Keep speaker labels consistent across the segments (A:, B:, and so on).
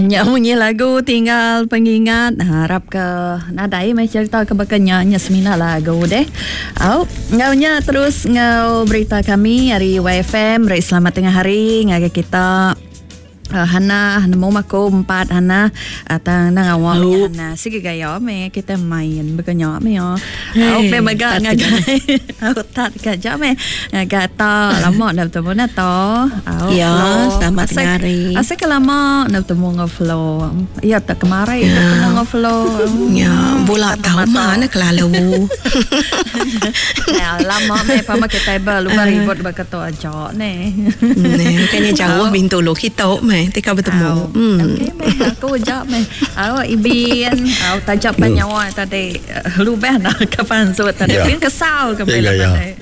A: Nyanyi lagu tinggal pengingat harap ke nadai mai cerita ke bakanya semina lagu deh. Ngaunya terus ngau berita kami hari YFM. Selamat tengah hari ngaga kita Hana mau mako 4 Hana atang nang awak Hana sige gaya me kita main bekanya me yo au pe maga ngagai au tat ka jame ngaga ta lama nak temu na to au
B: ya selamat hari
A: asal lama nak temu ngoflow ya tak kemarin nak ngoflow
B: ya bola tahu mana kelalu
A: lama me pama kita baru ribut berkata aja ne
B: kayaknya jauh pintu lo kita tika bertemu.
A: Okay, aku jawab awak ibin, awak tajak penyawa tadi lubah nak kapan suat tadi pin kesal ke bela tadi.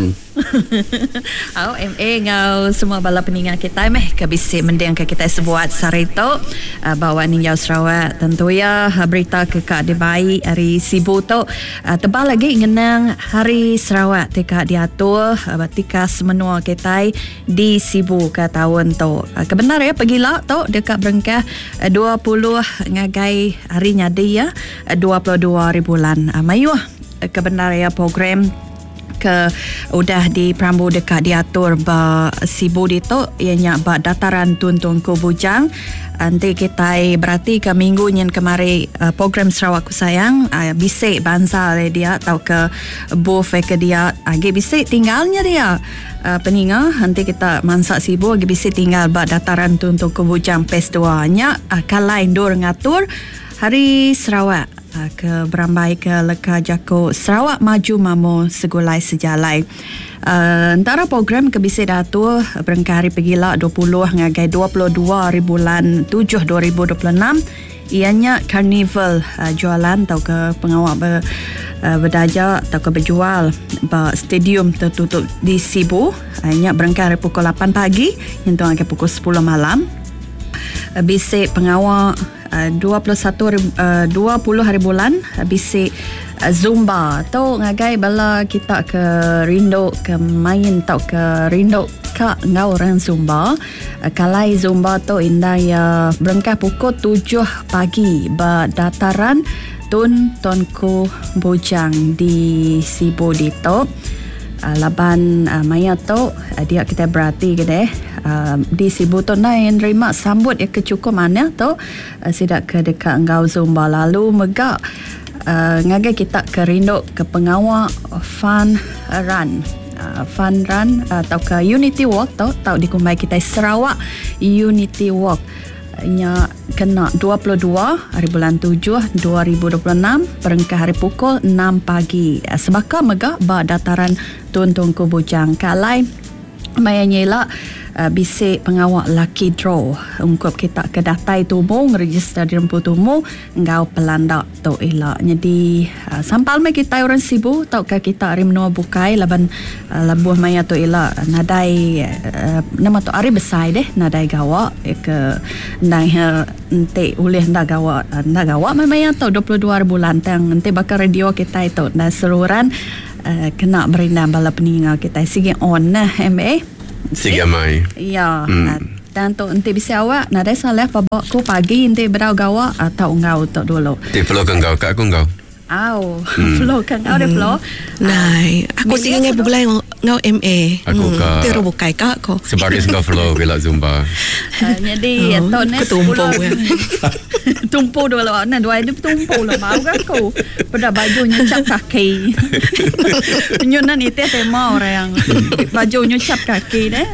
A: Awak MA ngau semua bala peningat kita kabisi mendeng ke kita sebuat sarito bawa ninjau Sarawak tentu ya berita ke Kak Debai hari Sibu tu tebal lagi ngenang hari Sarawak tika diatur batika semenua kita di Sibu ke tahun tu. Kebenar ya pergilah tu dekat berengkah 20 ngagai harinya dia 22 bulan mayuh kebenar ya program ke udah di Prambu dekat diatur ba Sibu dito ianya ba dataran tuntun ku bujang nanti kita berarti ke minggu nyen kemari program Sarawak ku sayang bisik bangsa dia atau ke buff ke dia agi bisik tinggalnya dia peninga nanti kita mansak Sibu agi bisik tinggal ba dataran tuntun ku bujang PES 2 nya kalain dur ngatur hari Sarawak ke berambai ke leka jako Sarawak maju mamo segulai sejalai. Antara program ke bisi datu berengkah hari pergilah 20 ngagai 22 bulan 7 2026 ianya karnival jualan atau ke pengawal berdaja atau ke berjual stadium tertutup di Sibu ianya berengkah hari pukul 8 pagi hingga ke pukul 10 malam. Bisik pengawal 20 hari bulan bisik Zumba tu ngagai bala kita ke rindu ke main tau ke rindu ka ngau orang Zumba kalai Zumba tu indah ya berengkah pukul 7 pagi ba dataran Tunku Bujang di Sibu dito laban maya tu dia kita berarti ke deh di Sibu tu nain terima sambut ya kecukup mana tu sidak ke dekat engkau Zumba lalu megak ngagai kita ke rindu ke pengawal fun run atau ke Unity Walk tau dikumbai kita Sarawak Unity Walk nya kena 22 hari bulan 7 2026 perengkah hari pukul 6 pagi sebaka megak ba dataran Tuntun ku Bujang kalai mayanya bisik pengawal lucky draw ungkup kita ke datai tumu register di rempu tumu engkau pelandak tu elak jadi sampal mai kita orang Sibu tau ke kita rimno bukai laban labuh maya tu elak nadai nama tu ari besai deh nadai gawak ke nang ente ulih ndak gawak maya tu 22 bulan tang ente bakar radio kita itu dan seluruhan kena berindam bala peningal kita sige on nah MA
C: Sige mai.
A: Ya. Dan tu nanti bisa awak nadai salah bawa ku pagi nanti berau gawa atau engkau tu dulu.
C: Di flow kan kau, kak aku kau.
A: Flow kan kau deh flow.
B: Nai, aku sih ingat bukulai ngau MA.
C: Aku kak.
B: Teru bukai kak ko.
C: Sebagai ngau flow bila Zumba.
A: Jadi tu ni
B: ketumpu ya.
A: Tumpu dulu, nah dua ini tumpu lah mau kan aku. Pada bajunya cap kaki. Nyunan itu tema orang bajunya cap kaki deh.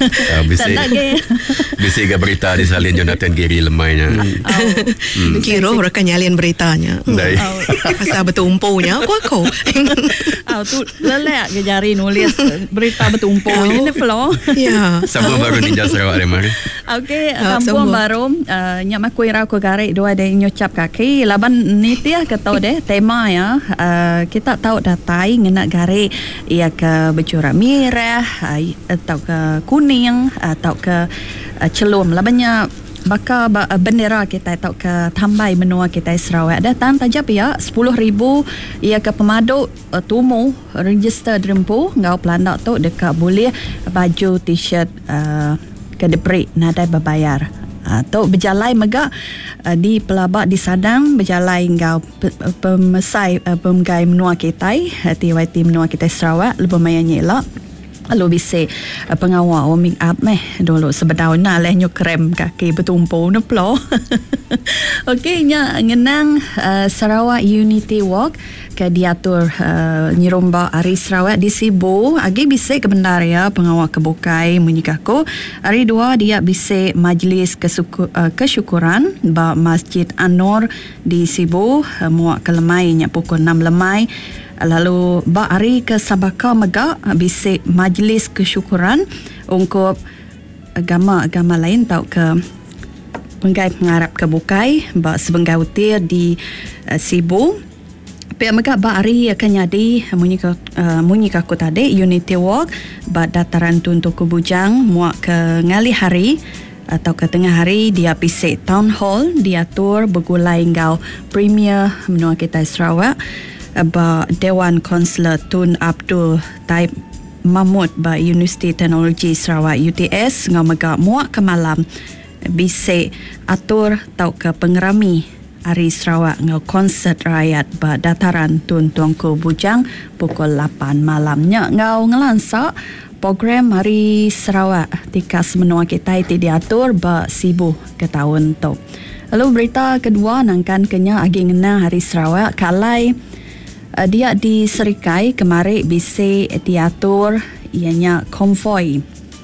C: Bisa ke berita di salin Jonathan Giri lemainya.
B: Kira orang nyalin beritanya. Pasal bertumpunya aku.
A: Tu lelak ke jari nulis berita bertumpu ini flow.
B: Ya.
C: Sama baru Ninja Sarawak ni mari.
A: Okey, kampung baru nyak makui ra ko gare dua ada nyucap kaki laban nitia ketau deh tema ya kita tahu datai ngena gare ia ke bercorak merah atau ke kuning atau ke celum labannya baka bendera kita tahu ke tambai menua kita Sarawak datang tajap ya 10,000 ia ke pemadu tumu register drempu ngau pelandak tu dekat boleh baju t-shirt ke debrik nadai berbayar Tok berjalai megak di pelabak di Sadang berjalai ngau pemesai pemgai menua kitai TYT menua kitai Sarawak lebih mayanya elok. Lalu bisa pengawal warming up dulu sebedau na leh nyu krem kaki bertumpu neplo. Okey nya ngenang Sarawak Unity Walk ke diatur nyiromba Ari Sarawak di Sibu agi bisa ke benar ya pengawal kebukai menyikaku hari 2 dia bisa majlis kesyukuran ba Masjid An-Nur di Sibu muak ke lemai nya pukul 6 lemai. Lalu ba hari ke Sabaka megak bisa majlis kesyukuran untuk agama lain tau ke penggai pengarap kebukai ba sebenggai utir di Sibu. Pihak megak ba hari akan jadi munyi kaku tadi Unity Walk ba dataran Tuntuk Bujang muak ke ngali hari atau ke tengah hari dia pisik Town Hall diatur bergulai ngau Premier menua kita Sarawak ba Dewan Konsular Tun Abdul Taib Mahmud ba Universiti Teknologi Sarawak UTS ngau megak muak ke malam bisa atur tau ke pengerami Ari Sarawak ngau konsert rakyat ba dataran Tun Tuanku Bujang pukul 8 malamnya ngau ngelansak program Hari Sarawak tikas menua kita itu diatur ba Sibu ke tahun tu. Lalu berita kedua nangkan kenya agi ngena Hari Sarawak kalai dia di Serikai kemarin bisa diatur ianya konvoi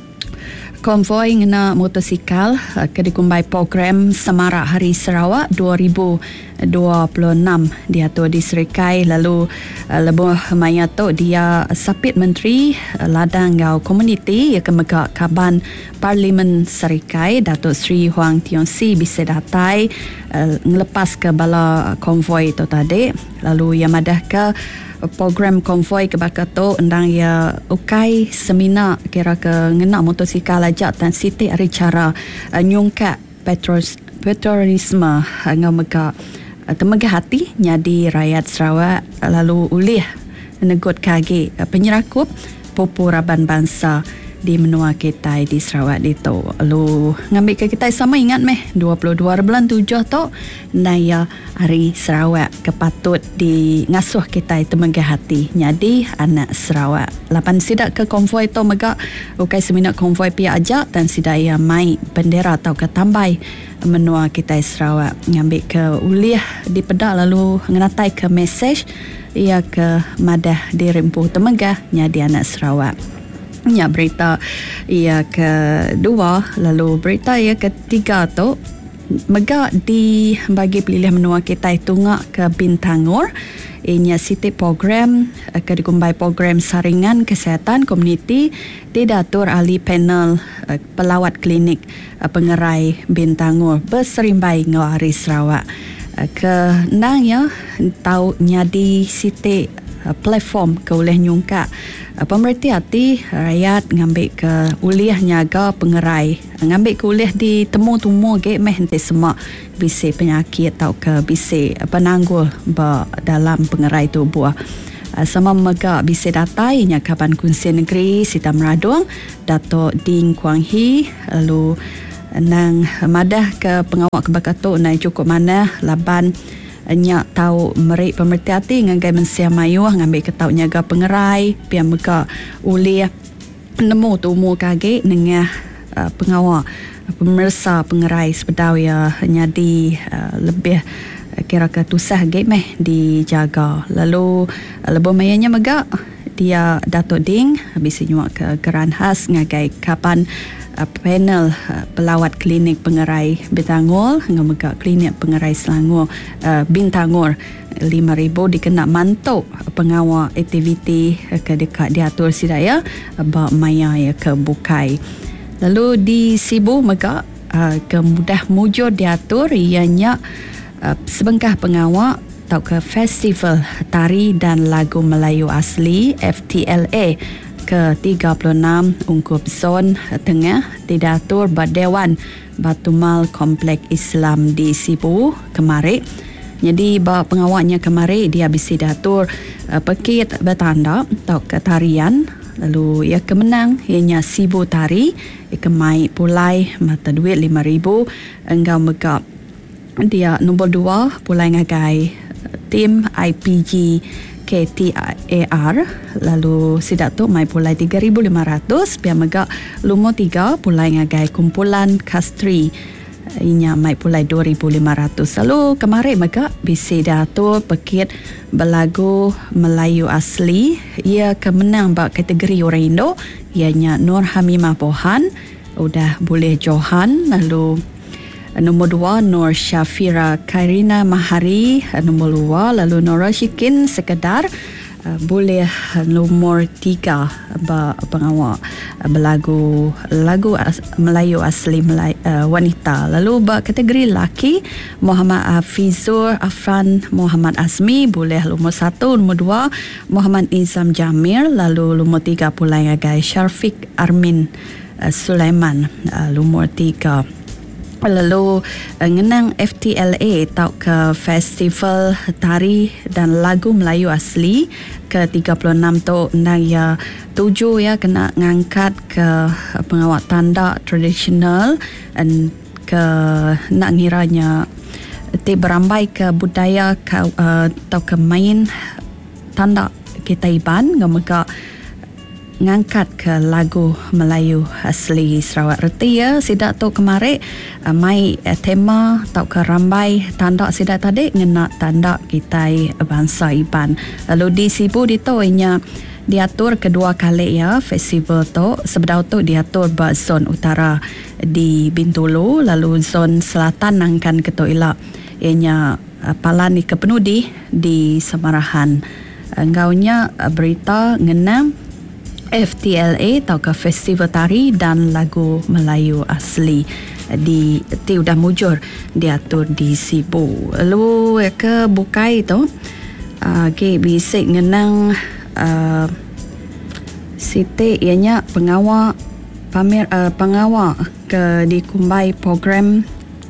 A: ngena motosikal ke dikumbai program Semarak Hari Sarawak 2026 diatur di Serikai. Lalu lebih maya tu dia sapit menteri ladang ngau komuniti ya ke megak kaban Parlimen Serikai Datuk Seri Huang Tiong Si bisa datai ngelepas ke bala konvoi tu tadi. Lalu ia madah ke program konvoi ke Bakato endang ia ukai seminar kira ke ngena motosikal ajak dan siti hari cara nyungkat petrolisme ngau megak temegah hati nyadi rakyat Sarawak lalu ulih negut kage penyerakup popuraban bangsa di menua kita di Sarawak itu. Lalu ngambil ke kita sama ingat 22 bulan 7 tu naya Hari Sarawak kepatut di ngasuh kita temegah hati nyadi anak Sarawak. Lapan sidak ke konvoi tu megak ukai seminar konvoi pihak ajak dan sidak ia mai bendera atau ke tambai menua kita Sarawak ngambil ke uliah di pedak lalu ngenatai ke mesej ia ke madah di rempuh temegah nyadi anak Sarawak. Ya berita ia kedua. Lalu berita ia ketiga tu megak di bagi pilih menua kita tungak ke Bintangor inya siti program ke dikumbai program saringan kesihatan komuniti didatur ahli panel pelawat klinik pengerai Bintangor berserimbai ngau Hari Sarawak ke nang ya tau nyadi siti platform ke oleh nyungka pemerhati hati rakyat ngambil ke uliah nyaga pengerai ngambil ke uliah di temu-temu ke henti semua bisa penyakit atau ke bisa penanggul dalam pengerai tu buah sama megak bisa datai nya Kaban Kunsi Negeri Sita Meradung Dato' Ding Kuang Hee. Lalu nang madah ke pengawal kebakatuk nai cukup mana laban nyak tahu merik pemerhati hati ngangai mensia mayu ngambil ke tahu nyaga pengerai pian mega uliah nemu tu umur kage nengah pengawal pemersa pengerai sepedau ya nyadi lebih kira ke tusah ge dijaga. Lalu lebih mayanya mega dia Dato' Ding habis nyuak ke geran khas ngagai kapan panel pelawat klinik pengerai Bintangor ngamega klinik pengerai Selangor Bintangor 5,000 dikena mantuk pengawal aktiviti ke dekat diatur sidaya ba maya ya ke bukai. Lalu di Sibu mega kemudah mujur diatur ianya sebengkah pengawal atau ke Festival Tari dan Lagu Melayu Asli FTLA ke-36 Ungkup Zon Tengah didatur Dewan Batumal Komplek Islam di Sibu kemarin. Jadi pengawalnya kemarin dia bisa datur pekit bertanda atau ketarian Lalu ia kemenang ianya Sibu Tari, ia kemai pulai mata duit 5,000. Engkau megap dia nombor 2 pulai ngagai tim IPG KTAR. Lalu sidak tu mai pulai 3,500. Biar megak lumur 3 pulai ngagai kumpulan Kastri, inya mai pulai 2,500. Lalu kemarin megak bisi datuk pekit berlagu Melayu asli. Ia kemenang bak kategori orang Indo, ianya Nur Hamimah Pohan, udah boleh Johan. Lalu nombor 2 Nur Syafira Kairina Mahari, nombor 2. Lalu Nora Syikin Sekedar, boleh nombor 3 pengawal berlagu Melayu asli wanita. Lalu kategori lelaki Muhammad Hafizur Afran Muhammad Azmi, boleh nombor 1. Nombor 2 Muhammad Izam Jamir. Lalu nombor 3 pulai agai Syarfiq Armin Sulaiman, nombor 3. Lalu ngenang FTLA tau ke Festival Tari dan Lagu Melayu Asli ke-36 tu ya 7 ya kena ngangkat ke pengawal tanda tradisional dan ke nak ngiranya berambai ke budaya tau ke main tanda kita Iban ngamega ngangkat ke lagu Melayu asli Sarawak reti ya. Sidak tu kemarin mai tema tau ke rambai tanda sidak tadi ngena tanda kita bangsa Iban. Lalu di Sibu ditoinya diatur kedua kali ya festival tu. Sebelum tu diatur ba zon utara di Bintulu, lalu zon selatan nangkan ke Toilak ianya Palani ke Penudi di Samarahan. Engaunya berita ngenam FTLA atau ke Festival Tari dan Lagu Melayu Asli di udah mujur diatur di Sibu. Lalu ke bukai tu bisik ngenang Siti ianya pengawal ke dikumbai program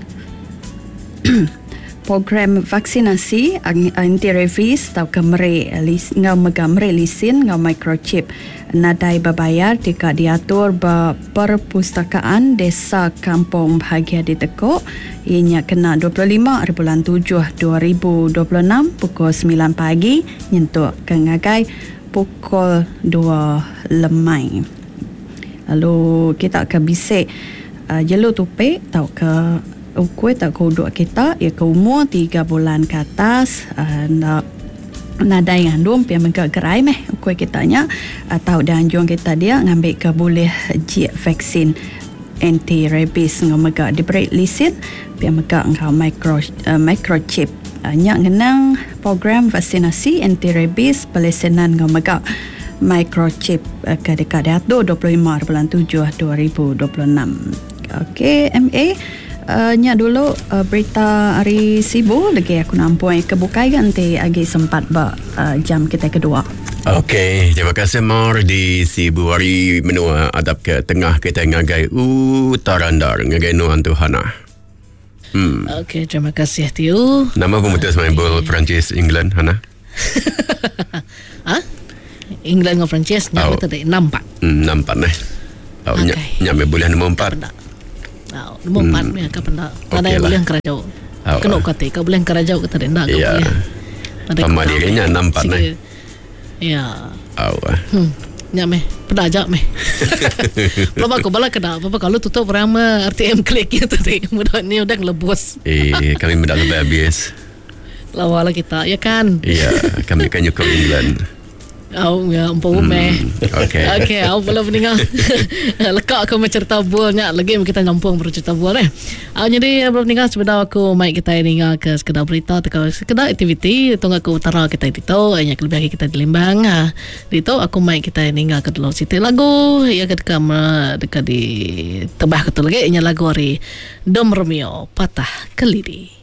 A: vaksinasi anti-rabies atau ke ngau megamre lisin ngau microchip nadai berbayar jika diatur perpustakaan Desa Kampung Bahagia di Tekuk. Ianya kena 25/7/2026 pukul 9 pagi nyentuk ke ngagai pukul 2 lemai. Lalu kita akan bisik jelu tupik tau ke ukui tak kodok kita ia ke umur 3 bulan ke atas. Nada yang ngandung pihak mereka gerai ukui kitanya atau dan juang kita dia ngambil ke boleh vaksin anti-rabies ngau mereka diberi lisin pihak mereka ngau microchip nyak ngenang program vaksinasi anti-rabies pelesinan ngau mereka microchip ke dekat diatur 25/7/2026. Okey, MA nya dulu berita hari Sibu lagi aku nampuai kebukai nanti agi sempat jam kita kedua.
C: Okey, terima kasih Mar di Sibu hari menua adap ke tengah kita ngagai utarandar ngagai nuan Tuhana.
D: Okey, terima kasih Tiu.
C: Nama pemutus main bola Perancis England Hana.
D: England dengan Perancis nyak tadi 6-4.
C: 6-4 nyak boleh nombor 4.
D: Nombor 4 ni akan pendak. Ada yang boleh kerajau. Kena kata kau boleh kerajau kata rendah kau boleh.
C: Sama dirinya 6-4 ni.
D: Ya. Nyak meh, pendak ajak meh. Belum aku bala kena apa kalau tutup perama RTM klik ya tadi. Mudah ni udah ngelebus.
C: Kami mendak sampai habis.
D: Lawala kita ya kan.
C: Iya, kami kan nyokong England.
D: Ya, umpah umeh. Okey, aku boleh meninggal. Lekak aku mencerita bolnya lagi kita nyampung bercerita bol jadi belum meninggal sebenarnya aku mai kita meninggal ke sekedar berita atau sekedar aktiviti tunggu aku utara kita di tau hanya kelebihan kita di Lembang di tau aku mai kita meninggal ke dalam situ lagu ya dekat di tebah ketul lagi nya lagu hari Dom Romeo Patah Kelidi.